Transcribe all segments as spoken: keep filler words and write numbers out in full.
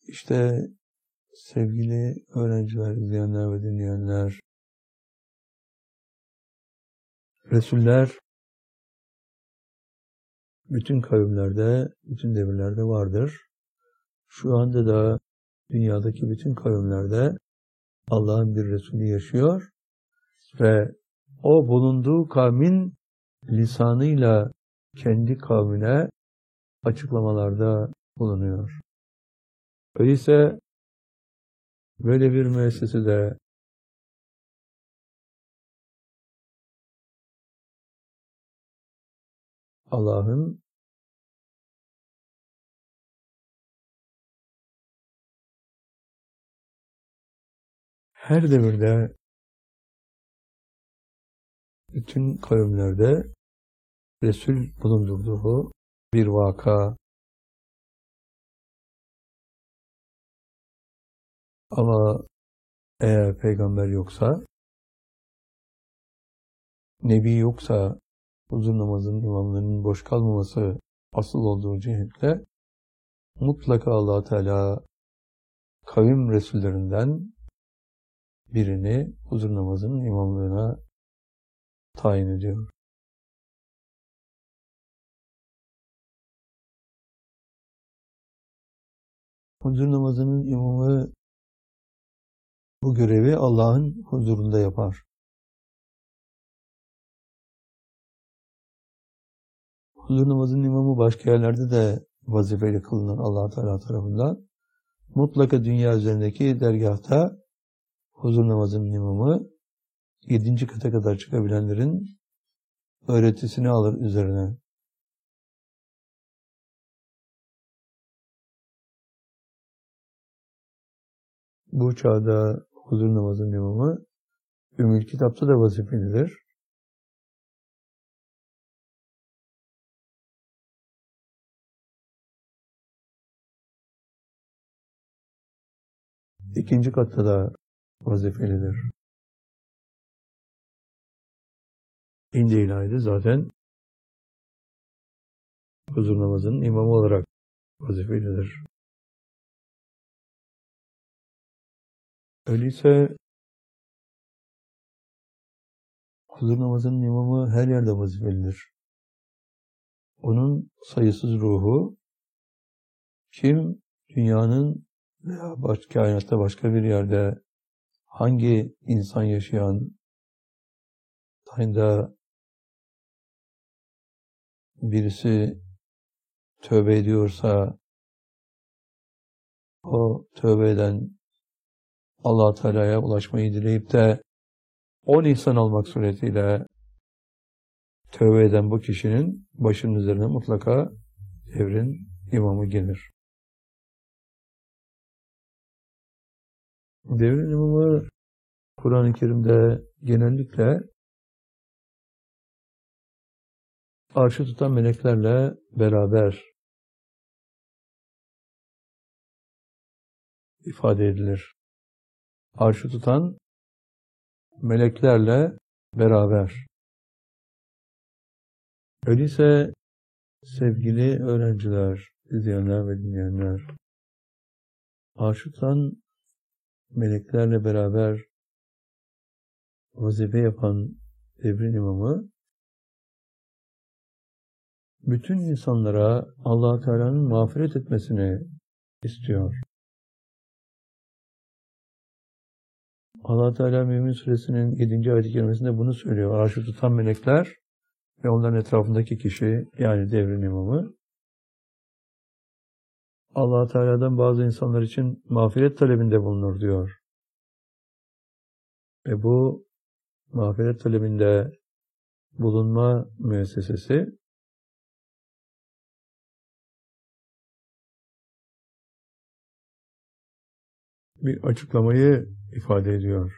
İşte sevgili öğrenciler, izleyenler ve dinleyenler, Resuller bütün kavimlerde, bütün devirlerde vardır. Şu anda da dünyadaki bütün kavimlerde Allah'ın bir Resulü yaşıyor ve o bulunduğu kavmin lisanıyla kendi kavmine açıklamalarda bulunuyor. Öyleyse böyle bir müessesede Allah'ın her devirde, bütün kavimlerde Resul bulundurduğu bir vaka. Ama eğer peygamber yoksa, nebi yoksa, huzur namazının imamlarının boş kalmaması asıl olduğu cihetle mutlaka Allah Teala kavim Resullerinden birini huzur namazının imamlığına tayin ediyor. Huzur namazının imamı bu görevi Allah'ın huzurunda yapar. Huzur namazının imamı başka yerlerde de vazifeli kılınan Allah Teala tarafından. Mutlaka dünya üzerindeki dergâhta huzur namazının imamı yedinci kata kadar çıkabilenlerin öğretisini alır üzerine. Bu çağda huzur namazının imamı Ümmül Kitap'ta da vazifelidir. İkinci katta da vazifelidir. İnce ilahide zaten huzur namazının imamı olarak vazifelidir. Öyleyse huzur namazının imamı her yerde vazifelidir. Onun sayısız ruhu kim dünyanın veya başka kainatta başka bir yerde hangi insan yaşayan tayında birisi tövbe ediyorsa o tövbe eden Allah Teala'ya ulaşmayı dileyip de on ihsan almak suretiyle tövbe eden bu kişinin başının üzerine mutlaka devrin imamı gelir. Devrin imamı Kur'an-ı Kerim'de genellikle arşı tutan meleklerle beraber ifade edilir. Arşı tutan meleklerle beraber. Öyleyse sevgili öğrenciler, izleyenler ve dinleyenler, arşı tutan meleklerle beraber vazife yapan devrin imamı bütün insanlara Allah Teala'nın mağfiret etmesini istiyor. Allah Teala Mümin Suresinin yedinci ayet-i kerimesinde bunu söylüyor. Arşı tutan melekler ve onların etrafındaki kişi, yani devrin imamı, Allah Teala'dan bazı insanlar için mağfiret talebinde bulunur diyor. Ve bu mağfiret talebinde bulunma müessesesi bir açıklamayı ifade ediyor.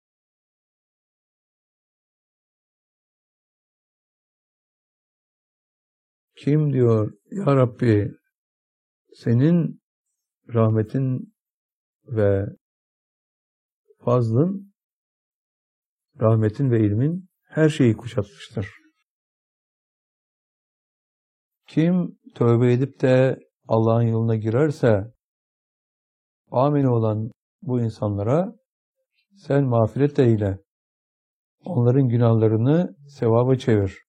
Kim diyor, Ya Rabbi, senin rahmetin ve fazlın, rahmetin ve ilmin her şeyi kuşatmıştır. Kim tövbe edip de Allah'ın yoluna girerse ameli olan bu insanlara sen mağfiret eyle. Onların günahlarını sevaba çevir.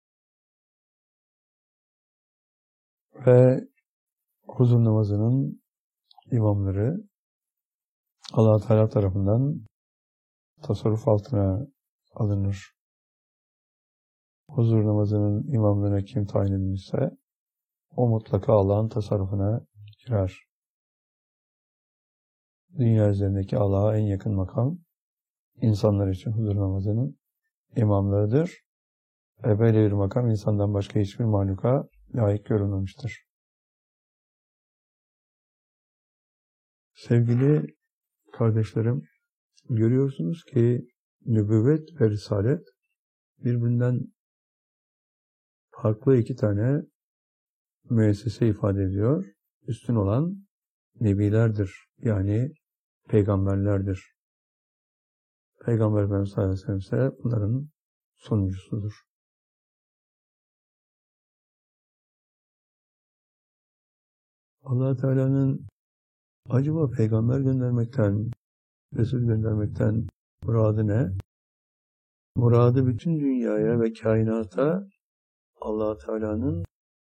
Ve huzur namazının imamları Allah Teala tarafından tasarruf altına alınır. Huzur namazının imamlarına kim tayin edilmişse o mutlaka Allah'ın tasarrufuna girer. Dünya üzerindeki Allah'a en yakın makam insanlar için huzur namazının imamlarıdır. Ve böyle bir makam insandan başka hiçbir mahluka layık görülmemiştir. Sevgili kardeşlerim, görüyorsunuz ki nübüvvet ve risalet birbirinden farklı iki tane müessese ifade ediyor. Üstün olan nebilerdir. Yani peygamberlerdir. Peygamber Efendimiz sallallahu aleyhi ve sellem ise bunların sonuncusudur. Allah Teala'nın acaba peygamber göndermekten, Resul göndermekten muradı ne? Muradı bütün dünyaya ve kainata Allah Teala'nın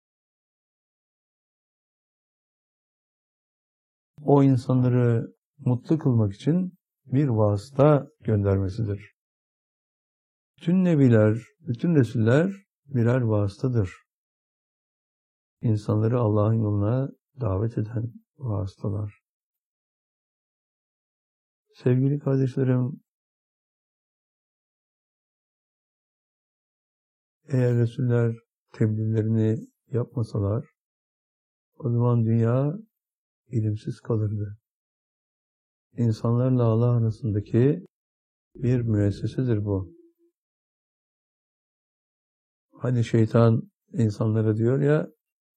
o insanları mutlu kılmak için bir vasıta göndermesidir. Bütün nebiler, bütün resuller birer vasıtadır. İnsanları Allah'ın yoluna davet eden vasıtalar. Sevgili kardeşlerim, eğer resuller tebliğlerini yapmasalar, o zaman dünya ilimsiz kalırdı. İnsanlarla Allah arasındaki bir müessesedir bu. Hani şeytan insanlara diyor ya,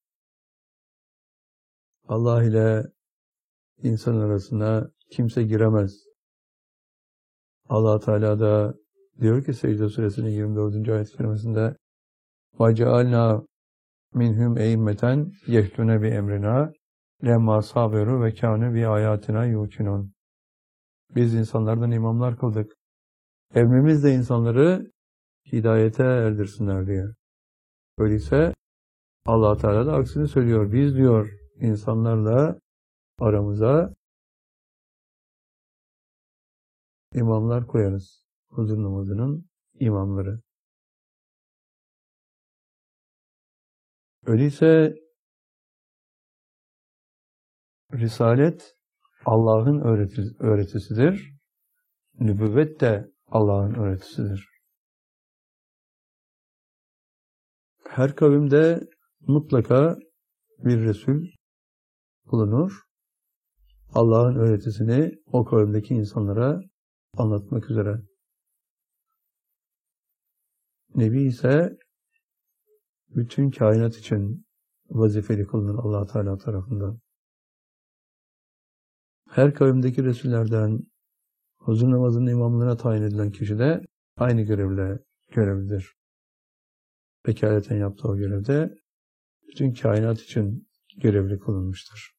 Allah ile insan arasına kimse giremez. Allah Teala da diyor ki Secde Suresinin yirmi dördüncü ayet-i kerimesinde وَجَعَلْنَا مِنْهُمْ اَيْمَّةً يَهْدُونَ بِاَمْرِنَا لَمَّا صَابِرُوا وَكَانُوا بِآيَاتِنَا يُوقِنُونَ. Biz insanlardan imamlar kıldık. Emrimiz de insanları hidayete erdirsinler diye. Öyleyse Allah Teala da aksini söylüyor. Biz diyor insanlarla aramıza imamlar koyarız. Huzur namazının imamları. Öyleyse Risalet Allah'ın öğretisidir. Nübüvvet de Allah'ın öğretisidir. Her kavimde mutlaka bir Resul bulunur. Allah'ın öğretisini o kavimdeki insanlara anlatmak üzere. Nebi ise bütün kainat için vazifeli kılınır Allah Teala tarafından. Her kavimdeki Resullerden huzur namazının imamlığına tayin edilen kişi de aynı görevle görevlidir. Vekaleten yaptığı o görevde bütün kainat için görevli kılınmıştır.